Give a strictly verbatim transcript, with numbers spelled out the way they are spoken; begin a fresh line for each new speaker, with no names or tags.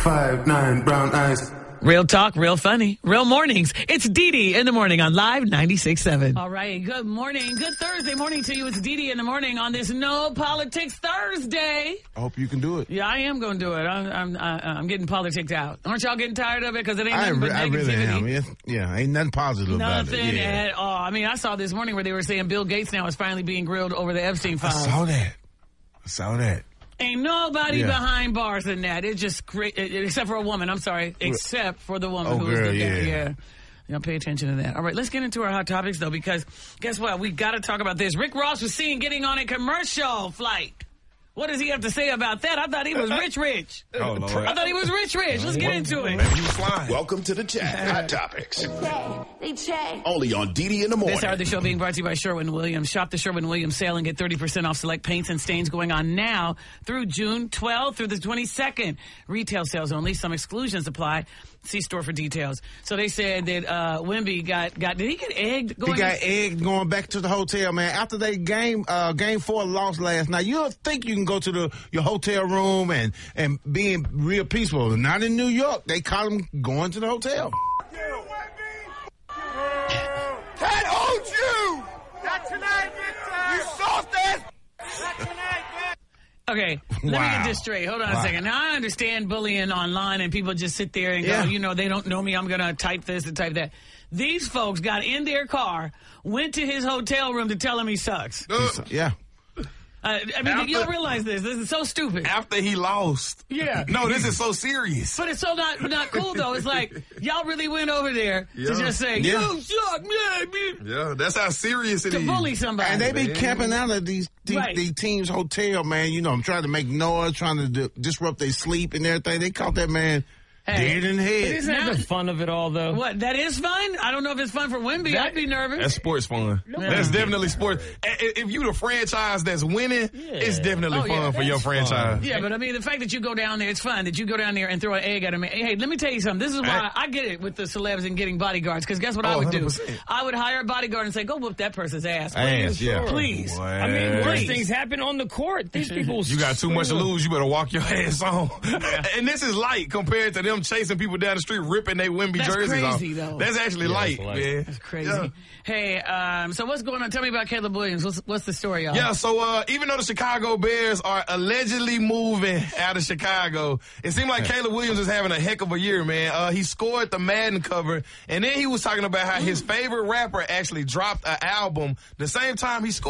five, nine, brown eyes.
Real talk, real funny, real mornings. It's Dee Dee in the morning on Live ninety-six point seven. All right, good morning. Good Thursday morning to you. It's Dee Dee in the morning on this No Politics Thursday.
I hope you can do it.
Yeah, I am going to do it. I'm, I'm, I'm getting politics out. Aren't y'all getting tired of it? Because it ain't nothing
I,
but
I
negativity.
really am. Yeah, yeah, ain't nothing positive about it.
Nothing
Yeah.
at all. I mean, I saw this morning where they were saying Bill Gates now is finally being grilled over the Epstein
I
files.
saw that. I saw that.
Ain't nobody
Yeah.
behind bars in that. It's just great, except for a woman. I'm sorry, except for the woman
Oh,
who was
girl,
the
yeah.
yeah. You know, pay attention to that. All right, let's get into our hot topics though, because guess what? We got to talk about this. Rick Ross was seen getting on a commercial flight. What does he have to say about that? I thought he was rich, rich.
Oh, Lord.
I thought he was rich, rich. Let's get into it.
Maybe he was flying.
Welcome to the chat. Hot Topics.
They check.
Only on Dee Dee in the morning.
This hour of the show being brought to you by Sherwin-Williams. Shop the Sherwin-Williams sale and get thirty percent off select paints and stains going on now through June twelfth through the twenty-second. Retail sales only. Some exclusions apply. See store for details. So they said that uh, Wemby got, got, did he get egged? Going
He got egged going back to the hotel, man. After they game uh, game four lost last night, you don't think you can go to the your hotel room and, and being real peaceful. Not in New York. They caught him going to the hotel.
That owed you! Not tonight, Victor! You soft ass! Not tonight, man!
Okay, let me
Wow.
get this straight. Hold on
Wow.
a second. Now, I understand bullying online and people just sit there and
Yeah.
go, you know, they don't know me. I'm going to type this and type that. These folks got in their car, went to his hotel room to tell him he sucks.
Yeah.
Uh, I mean,
After-
you don't realize this. This is so stupid.
After he lost.
Yeah.
No, this is so serious.
But it's so not not cool, though. It's like, y'all really went over there
Yeah.
to just say,
Yeah.
you suck, yeah, man.
Yeah, that's how serious it
To
is.
bully somebody.
And they be
Man.
camping out at these, these,
Right.
these teams' hotel, man. You know, I'm trying to make noise, trying to di- disrupt their sleep and everything. They caught that man
Hey.
dead in the head.
Isn't that the fun of it all, though?
What, that is fun? I don't know if it's fun for Wemby.
That-
I'd be nervous.
That's sports fun. That's definitely sports. I- I- If you the franchise that's winning, it's definitely
Oh,
fun
yeah,
for your
that's
franchise.
Yeah, but I mean, the fact that you go down there, it's fun that you go down there and throw an egg at him. Hey, let me tell you something. This is why I get it with the celebs and getting bodyguards. Because guess what I
Oh,
would do?
one hundred percent.
I would hire a bodyguard and say, go whoop that person's ass.
Ass,
Please.
yeah.
Please.
Boy.
I mean, worse
Please.
things happen on the court. These people.
You got too much to lose. You better walk your ass on. And this is light compared to them chasing people down the street, ripping their Wemby
That's
jerseys
crazy,
off.
though.
That's actually
Yeah,
light,
that's light.
man.
That's crazy.
Yeah.
Hey, um, so what's going on? Tell me about Caleb Williams. What's, what's the story, y'all?
Yeah, so uh, even though the Chicago Bears are allegedly moving out of Chicago, it seemed like Caleb Williams is having a heck of a year, man. Uh, he scored the Madden cover, and then he was talking about how his favorite rapper actually dropped an album the same time he scored.